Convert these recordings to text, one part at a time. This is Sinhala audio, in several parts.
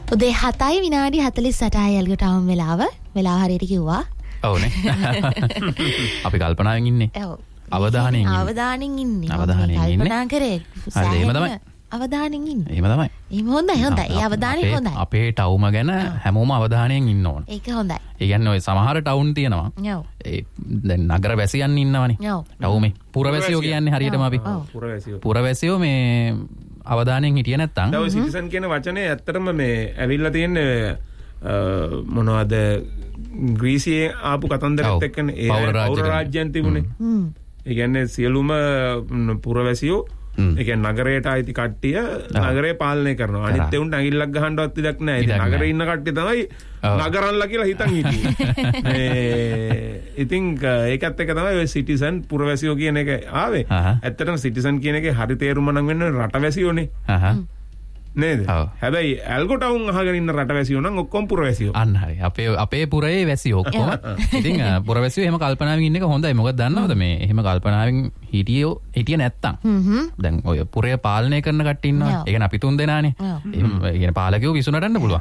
උදේ 7:48 යල්ගටම වෙලාව හරියට කිව්වා. ඔව්නේ. අපි කල්පනාවෙන් ඉන්නේ. ඔව්. අවධානයෙන් ඉන්නේ. කල්පනා කරේ. හරි එහෙම තමයි. අවධානයෙන් ඉන්නේ. එහෙම තමයි. එහෙම හොඳයි. ඒ අවධානය හොඳයි. අපේ ටවුම ගැන හැමෝම අවධානයෙන් ඉන්න ඕන. ඒක හොඳයි. ඒ කියන්නේ ඔය සමහර ටවුන් තියෙනවා. ඔව්. ඒ දැන් නගර වැසියන් ඉන්නවනේ. ඔව්. ටවුමේ පුරවැසියෝ කියන්නේ හරියටම අපි. පුරවැසියෝ මේ අවධානයෙන් හිටියේ නැත්තම් ඔය සිටිසන් කියන වචනේ ඇත්තටම මේ ඇවිල්ලා තියෙන්නේ මොනවද ග්‍රීසියේ ආපු කතන්දරත් එක්කනේ ඒ පෞර රාජ්‍යයන් තිබුණේ. ඒ කියන්නේ සියලුම පුරවැසියෝ ඒ කියන්නේ නගරයට ආйти කට්ටිය නගරය පාලනය කරනවා. අනිත් උන්ට ඇඟිල්ලක් ගහන්නවත් ඉඩක් නැහැ. ඉතින් නගරේ ඉන්න කට්ටිය තමයි නගරන්ලා කියලා හිතන් හිටියේ. ඉතින් ඒකත් එක තමයි ඔය සිටිසන් පුරවැසියෝ කියන එක ආවේ. ඇත්තටම සිටිසන් කියන එකේ හරි තේරුම නම් වෙන්නේ රටවැසියෝනේ. නේද? හැබැයි ඇල්ගොටවුන් අහගෙන ඉන්න රටවැසියෝ නම් ඔක්කොම පුරවැසියෝ. අන්න හරි. අපේ පුරේ වැසියෝ ඔක්කොම. ඉතින් පුරවැසියෝ එහෙම කල්පනාවෙන් ඉන්න එක හොඳයි. මොකද දන්නවද මේ එහෙම කල්පනාවෙන් හිටිය නැත්තම් දැන් ඔය පුරය පාලනය කරන කට්ටිය ඉන්නවා. ඒ කියන්නේ අපි තුන් දෙනානේ. එහෙම කියන්නේ පාලකයෝ විසුණටන්න පුළුවන්.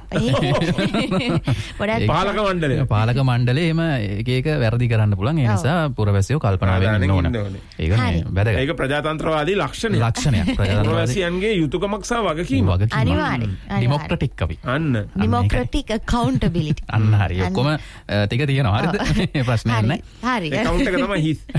පාලක මණ්ඩලය එහෙම එක වැරදි කරන්න පුළුවන්. ඒ නිසා පුරවැසියෝ කල්පනාවෙන් ඉන්න ඕන. ඒක වැදගත්. ඒක ප්‍රජාතන්ත්‍රවාදී ලක්ෂණයක්. පුරවැසියන්ගේ යුතුයකමක් සහ වගකීමක්. අනිවාර්යයෙන්. ඩෙමොක්‍රටික් අපි. Democratic accountability. අන්න හරි. ඔක්කොම ටික තියෙනවා. හරිද? ප්‍රශ්නයක් නැහැ. හරි. account එක තමයි හිස්.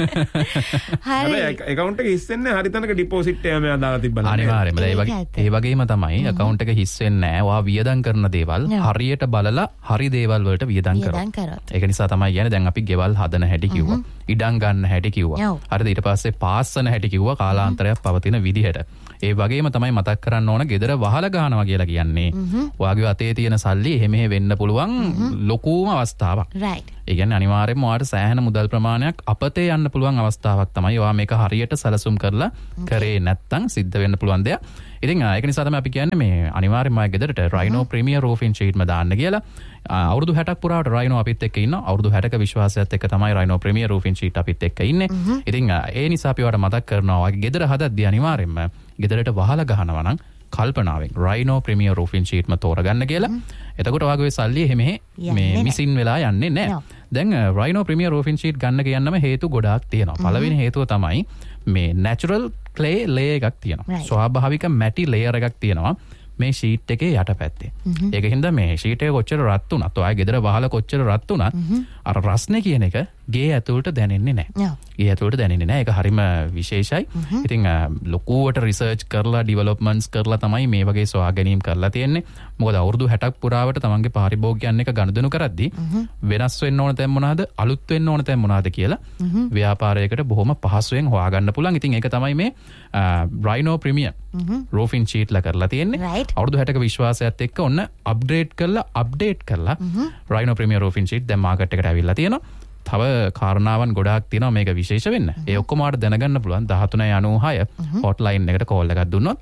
හරි. account එක හිස් වෙන්නේ හරි තැනක deposit එක මෙයා දාලා තිබ්බනම්. අනිවාර්යයෙන්ම. ඒ වගේම තමයි account එක හිස් වෙන්නේ නැහැ. ඔයා වියදම් කරන දේවල් හරියට බලලා හරි දේවල් වලට වියදම් කරනවා. ඒක නිසා තමයි කියන්නේ දැන් අපි ගෙවල් හදන හැටි කිව්වා. ඉඩම් ගන්න හැටි කිව්වා. හරිද? ඊට පස්සේ පාස්සන හැටි කිව්වා කාලාන්තරයක් පවතින විදිහට. ඒ වගේම තමයි මතක් කරන්න ඕන ගෙදර වහලා ගහනවා කියලා කියන්නේ. ඔයාගේ අතේ තියෙන සල්ලි එහෙම වෙන්න පුළුවන් ලොකුම අවස්ථාවක්. right. ඒ කියන්නේ අනිවාර්යයෙන්ම ඔයාට සෑහෙන මුදල් ප්‍රමාණයක් අපතේ යන්න පුළුවන් අවස්ථාවක් තමයි. ඔයා මේක හරියට සැලසුම් කරලා කරේ නැත්තම් සිද්ධ වෙන්න පුළුවන් දෙයක්. ඉතින් ඒක නිසා තමයි අපි කියන්නේ මේ අනිවාර්යයෙන්ම ඔයා ගෙදරට Rhino Premier Roofing Sheetම දාන්න කියලා. අවුරුදු 60ක් පුරාවට Rhino අපිත් එක්ක ඉන්නවා. අවුරුදු 60ක විශ්වාසයත් එක්ක තමයි Rhino Premier Roofing Sheet අපිත් එක්ක ඉන්නේ. ඉතින් ඒ නිසා අපි ඔයාලට මතක් කරනවා ඔයාගේ ගෙදර හදද්දී අනිවාර්යයෙන්ම ගෙදරට වහලා ගහනවා නම් කල්පනාවෙන් Rhino Premier Roofing Sheetම තෝරගන්න කියලා. එතකොට ඔයාගේ සල්ලි එහෙම මේ මිසින් වෙලා යන්නේ නැහැ. දැන් Rhino Premier Roofing Sheet ගන්න කියන්නම හේතු ගොඩාක් තියෙනවා. පළවෙනි හේතුව තමයි මේ natural clay layer එකක් තියෙනවා. ස්වාභාවික මැටි layer එකක් තියෙනවා මේ ෂීට් එකේ යටපැත්තේ. ඒක හින්දා මේ ෂීට් එක කොච්චර රත් වුණත් ඔයාගේ ගෙදර වහලා කොච්චර රත් වුණත් අර රස්නේ කියන එක ගේ ඇතුළට දැනෙන්නේ නැහැ. ගේ ඇතුළට දැනෙන්නේ නැහැ. ඒක හරිම විශේෂයි. ඉතින් ලොකුවට රිසර්ච් කරලා ඩෙවලොප්මන්ට්ස් කරලා තමයි මේ වගේ සොයා ගැනීම කරලා තියෙන්නේ. මොකද අවුරුදු 60ක් පුරාවට තමන්ගේ පාරිභෝගිකයන් එක ගනුදෙනු කරද්දී වෙනස් වෙන්න ඕන තැන් මොනවාද අලුත් වෙන්න ඕන තැන් මොනවාද කියලා ව්‍යාපාරයකට බොහොම පහසුවෙන් හොයාගන්න පුළුවන්. ඉතින් ඒක තමයි මේ Rhino Premier Roofing Sheet ලා කරලා තියෙන්නේ. අවුරුදු 60ක විශ්වාසයත් එක්ක ඔන්න අප්ඩේට් කරලා Rhino Premier Roofing Sheet දැන් මාකට් එකට ඇවිල්ලා තියෙනවා. තව කාරණාවන් ගොඩාක් තියෙනවා මේක විශේෂ වෙන්න. ඒ ඔක්කොම ඔයාලට දැනගන්න පුළුවන් 1396 හොට්ලයින් එකට කෝල් එකක් දුන්නොත්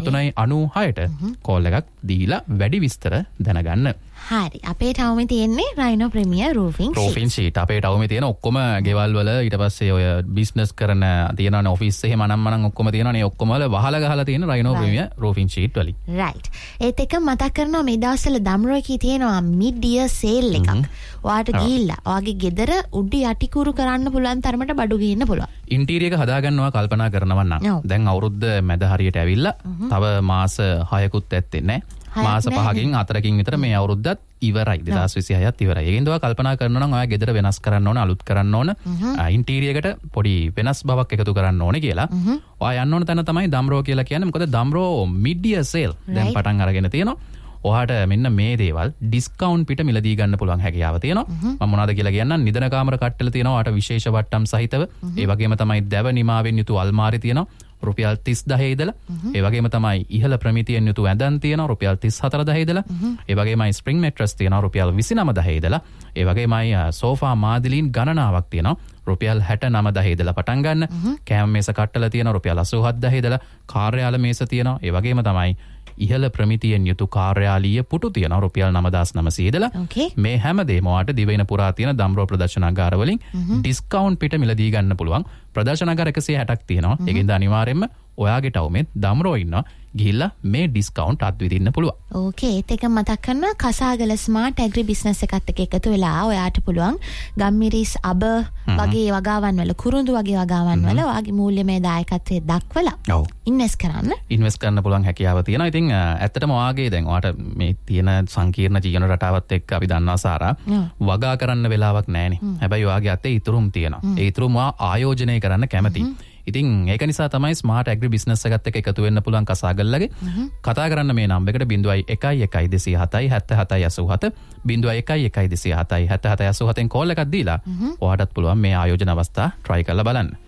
1396ට කෝල් එකක් දීලා වැඩි විස්තර දැනගන්න. හරි. අපේ ටවුමේ තියෙන්නේ Rhino Premier Roofing Sheet. අපේ ටවුමේ තියෙන ඔක්කොම ගෙවල් වල ඊට පස්සේ ඔය බිස්නස් කරන තියෙනවනේ ඔෆිස් එහෙම මනම් ඔක්කොම තියෙනවනේ ඔක්කොම වල වහලා ගහලා තියෙන Rhino Premier Roofing Sheet වලින්. right. ඒත් එක මතක් කරනවා මේ දවස්වල දම්රෝකී තියෙනවා mid year sale එකක්. ඔයාට ගිහිල්ලා ඔයාගේ ගෙදර උඩු යටිකුරු කරන්න පුළුවන් තරමට බඩු ගේන්න පුළුවන්. ඉන්ටීරියර් එක හදාගන්නවා කල්පනා කරනවා නම් දැන් අවුරුද්ද මැද හරියට ඇවිල්ලා තව මාස 6කුත් ඇත්තේ නැහැ. මාස 5කින් 4කින් විතර මේ අවුරුද්දත් ඉවරයි 2026ත් ඉවරයි. ඒකින්ද ඔයා කල්පනා කරනවා නම් ඔයා ගෙදර වෙනස් කරන්න ඕන අලුත් කරන්න ඕන ඉන්ටීරියර් එකට පොඩි වෙනස් බවක් එකතු කරන්න ඕනේ කියලා. ඔයා යන්න ඕන තැන තමයි දම්රෝ කියලා කියන්නේ. මොකද දම්රෝ mid year sale දැන් පටන් අරගෙන තියෙනවා. ඔයාට මෙන්න මේ දේවල් ඩිස්කවුන්ට් පිට මිලදී ගන්න පුළුවන් හැකියාව තියෙනවා. මම මොනවද කියලා කියන්නම්. නිදන කාමර කට්ටල තියෙනවා. ඔයාට විශේෂ වට්ටම් සහිතව. ඒ වගේම තමයි දැව නිමාවෙන් යුතු අල්මාරි තියෙනවා. රුපියල් 30000 ඉදලා. ඒ වගේම තමයි ඉහළ ප්‍රමිතියෙන් යුතු ඇඳන් තියෙනවා. රුපියල් 34000 ඉදලා. ඒ වගේමයි ස්ප්‍රින්ග් මැට්‍රස් තියෙනවා. රුපියල් 29000 ඉදලා. ඒ වගේමයි සෝෆා මාදිලීන් ගණනාවක් තියෙනවා. රුපියල් 69000 ඉදලා පටන් ගන්න. කෑම මේස කට්ටල තියෙනවා. රුපියල් 87000 ඉදලා. කාර්යාල මේස තියෙනවා. ඒ වගේම තමයි ඉහළ ප්‍රමිතියෙන් යුතු කාර්යාලීය පුටු තියෙනවා රුපියල් 9900 ඉදලා. මේ හැමදේම ඔයාට දිවයින පුරා තියෙන දම්රෝ ප්‍රදර්ශනාගාර වලින් ඩිස්කවුන්ට් පිට මිලදී ගන්න පුළුවන්. ප්‍රදර්ශනාගාර 160ක් තියෙනවා. ඒකින්ද අනිවාර්යයෙන්ම ඔයාගේ ටවුමෙත් දම්රෝ ඉන්නවා ගිහිල්ලා මේ ඩිස්කවුන්ට් අත්විඳින්න පුළුවන්. ඕකේ ඒත් එක මතක් කරනවා කසාගල ස්මාර්ට් ඇග්‍රි බිස්නස් එකත් එක්ක එකතු වෙලා ඔයාට පුළුවන් ගම්මිරිස් අබ වගේ වගාවන් වල කුරුඳු වගේ වගාවන් වල ඔයාගේ මූල්‍යමය දායකත්වය දක්වලා ඉන්වෙස්ට් කරන්න පුළුවන් හැකියාව තියෙනවා. ඉතින් ඇත්තටම ඔයාගේ දැන් ඔයාට මේ තියෙන සංකීර්ණ ජීවන රටාවත් එක්ක අපි දන්නවා සාරා වගා කරන්න වෙලාවක් නැහැනේ. හැබැයි ඔයාගේ අතේ ඉතුරුම් තියෙනවා. ඒ ඉතුරුම ආයෝජනය කරන්න කැමති. ඉතින් ඒක නිසා තමයි ස්මාර්ට් ඇග්‍රි බිස්නස් එකත් එක්ක එකතු වෙන්න පුළුවන් කසාගල්ලගේ. කතා කරන්න මේ නම්බර් එකට 011207 7787 011207 7787 කෝල් එකක් දීලා ඔයාටත් පුළුවන් මේ ආයෝජන අවස්ථා try කරලා බලන්න.